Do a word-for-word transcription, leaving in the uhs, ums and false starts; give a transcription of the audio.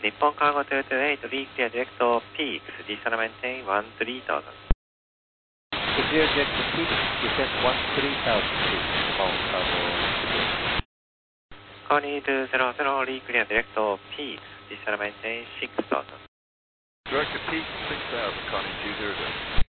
Nippon Cargo two two eight, lead clear direct peaks, descend maintain one three thousand. Clear direct peaks, descend one three thousand feet, Nippon Cargo two two eight. Connie two zero zero, lead clear direct peaks, descend maintain six thousand. Direct to peak six thousand, Connie two zero zero.